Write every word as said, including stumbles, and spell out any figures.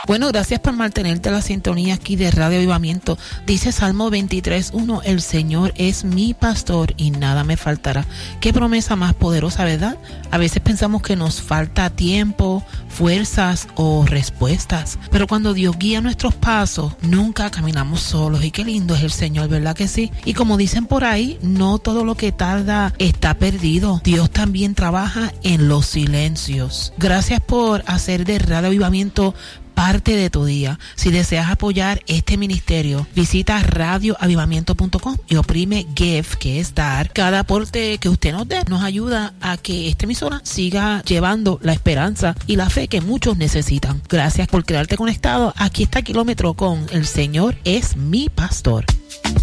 Bueno, gracias por mantenerte a la sintonía aquí de Radio Avivamiento. Dice Salmo veintitrés uno, el Señor es mi pastor y nada me faltará. Qué promesa más poderosa, ¿verdad? A veces pensamos que nos falta tiempo, fuerzas o respuestas, pero cuando Dios guía nuestros pasos, nunca caminamos solos. Y qué lindo es el Señor, ¿verdad que sí? Y como dicen por ahí, no todo lo que tarda está perdido. Dios también trabaja en los silencios. Gracias por hacer de Radio Avivamiento parte de tu día. Si deseas apoyar este ministerio, visita radio avivamiento punto com y oprime Give, que es dar. Cada aporte que usted nos dé nos ayuda a que esta emisora siga llevando la esperanza y la fe que muchos necesitan. Gracias por quedarte conectado. Aquí está Kilómetro con El Señor es mi pastor.